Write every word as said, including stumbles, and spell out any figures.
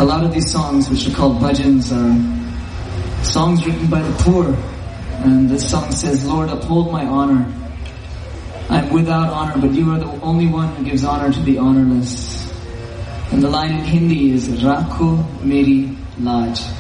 lot of these songs, which are called bhajans, are songs written by the poor. And this song says, Lord, uphold my honor. I'm without honor, but you are the only one who gives honor to the honorless. And the line in Hindi is, Rakho meri laaj.